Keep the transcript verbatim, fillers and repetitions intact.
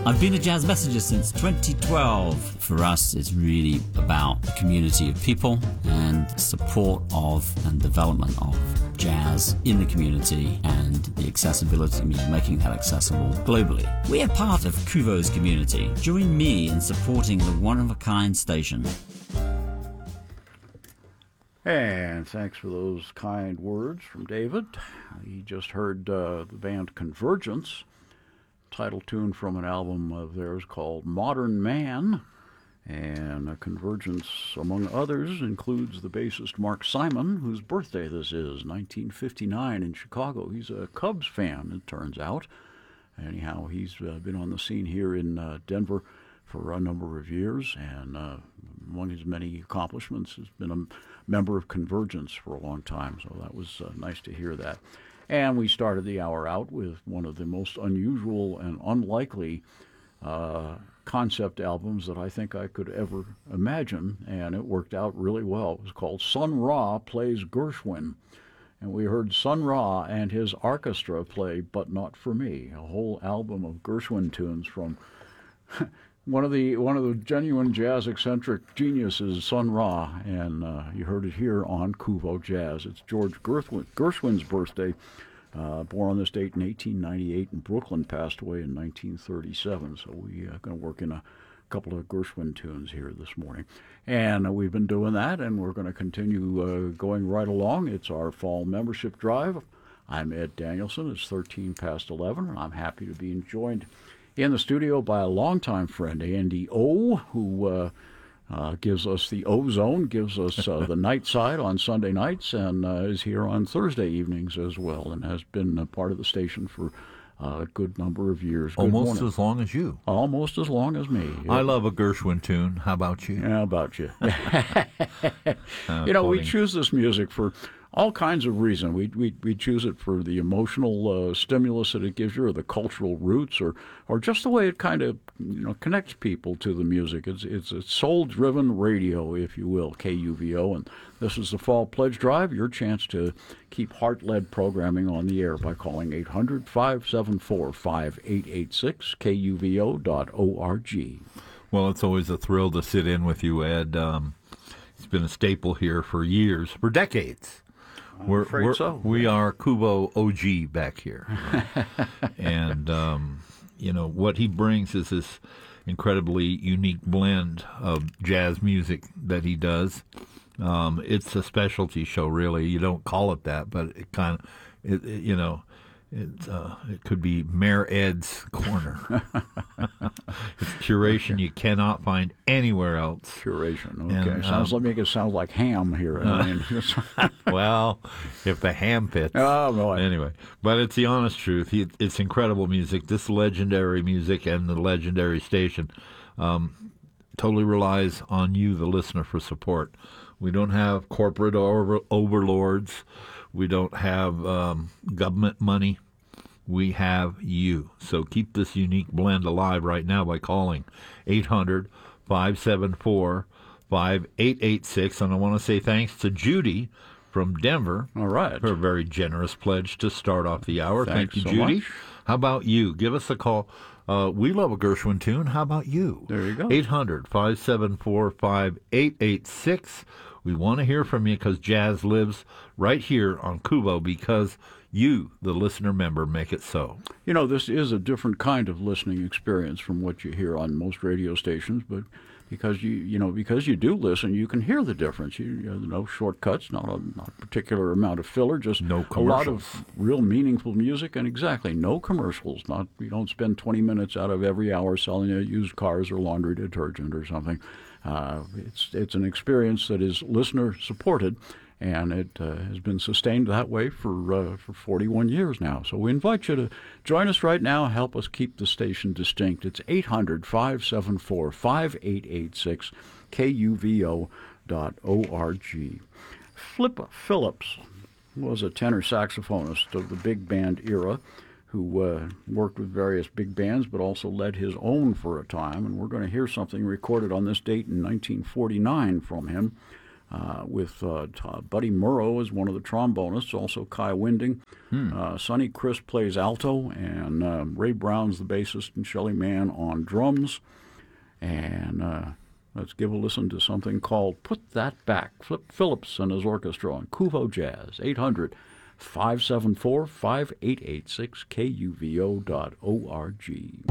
I've been a jazz messenger since twenty twelve. For us, it's really about a community of people and support of and development of jazz in the community and the accessibility, I mean, making that accessible globally. We are part of Kuvo's community. Join me in supporting the one-of-a-kind station. And thanks for those kind words from David. You just heard uh, the band Convergence, title tune from an album of theirs called Modern Man. And uh, Convergence, among others, includes the bassist Mark Simon, whose birthday this is, nineteen fifty-nine in Chicago. He's a Cubs fan, it turns out. Anyhow, he's uh, been on the scene here in uh, Denver for a number of years, and uh, among his many accomplishments has been a member of Convergence for a long time, so that was uh, nice to hear that. And we started the hour out with one of the most unusual and unlikely uh, concept albums that I think I could ever imagine, and it worked out really well. It was called Sun Ra Plays Gershwin, and we heard Sun Ra and his orchestra play But Not For Me, a whole album of Gershwin tunes from one of the one of the genuine jazz eccentric geniuses, Sun Ra, and uh, you heard it here on Kuvo Jazz. It's George Gershwin, Gershwin's birthday, uh, born on this date in eighteen ninety-eight in Brooklyn, passed away in nineteen thirty-seven. So we're uh, going to work in a couple of Gershwin tunes here this morning. And uh, we've been doing that, and we're going to continue uh, going right along. It's our fall membership drive. I'm Ed Danielson. It's thirteen past eleven, and I'm happy to be joined in the studio by a longtime friend, Andy O, who uh, uh, gives us the O-Zone, gives us uh, the night side on Sunday nights, and uh, is here on Thursday evenings as well, and has been a part of the station for uh, a good number of years. Good Almost morning. as long as you. Almost as long as me. I love a Gershwin tune. How about you? How about you? uh, you know, we quoting. choose this music for all kinds of reasons. We we we choose it for the emotional uh, stimulus that it gives you, or the cultural roots, or or just the way it kind of you know connects people to the music. It's it's a soul-driven radio, if you will, K U V O, and this is the Fall Pledge Drive. Your chance to keep heart-led programming on the air by calling eight hundred, five seven four, five eight eight six, K U V O dot org. Well, it's always a thrill to sit in with you, Ed. Um, it's been a staple here for years, for decades. I'm We're, afraid we're, so. We are Kubo O G back here. and, um, you know, what he brings is this incredibly unique blend of jazz music that he does. Um, it's a specialty show, really. You don't call it that, but it kind of, it, it, you know, it, uh, it could be Mayor Ed's Corner. It's curation you cannot find anywhere else. Curation, okay. And, sounds um, like make it sound like ham here. I mean, Well, if the ham fits. oh, boy. Anyway, but it's the honest truth. He, it's incredible music. This legendary music and the legendary station um, totally relies on you, the listener, for support. We don't have corporate over, overlords. We don't have um, government money. We have you. So keep this unique blend alive right now by calling eight hundred, five seven four, five eight eight six. And I want to say thanks to Judy from Denver. All right. Her very generous pledge to start off the hour. Thanks Thank you, so Judy. much. How about you? Give us a call. Uh, we love a Gershwin tune. How about you? There you go. eight hundred, five seven four, five eight eight six. We want to hear from you because jazz lives right here on Kubo because you, the listener member, make it so. You know, this is a different kind of listening experience from what you hear on most radio stations, but because you you know because you do listen, you can hear the difference. You, you know, no shortcuts, not a, not a particular amount of filler, just No a lot of commercials. real meaningful music, and exactly no commercials. Not you don't spend twenty minutes out of every hour selling you used cars or laundry detergent or something. Uh, it's it's an experience that is listener supported, and it uh, has been sustained that way for uh, for forty-one years now. So we invite you to join us right now, help us keep the station distinct. It's eight hundred, five seven four, five eight eight six, K U V O dot org. Flip Phillips was a tenor saxophonist of the big band era who uh, worked with various big bands but also led his own for a time. And we're going to hear something recorded on this date in nineteen forty-nine from him. uh, with uh, t- Buddy Murrow as one of the trombonists, also Kai Winding. Hmm. Uh, Sonny Chris plays alto, and uh, Ray Brown's the bassist, and Shelly Mann on drums. And uh, let's give a listen to something called Put That Back. Flip Phillips and his orchestra on Kuvo Jazz, eight hundred, five seven four, five eight eight six, K U V O dot O R G.